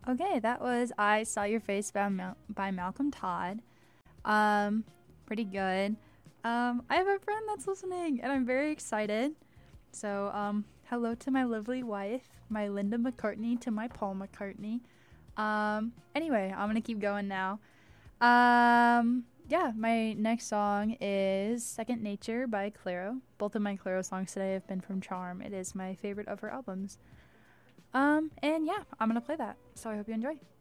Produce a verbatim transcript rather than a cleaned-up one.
Okay, that was I Saw Your Face by, Mal- by Malcolm Todd. Um, pretty good. Um, I have a friend that's listening, and I'm very excited. So, um, hello to my lovely wife, my Linda McCartney to my Paul McCartney. Um, anyway, I'm gonna keep going now. Um, yeah, my next song is Second Nature by Clairo. Both of my Clairo songs today have been from Charm. It is my favorite of her albums. Um, and yeah, I'm gonna play that. So I hope you enjoy.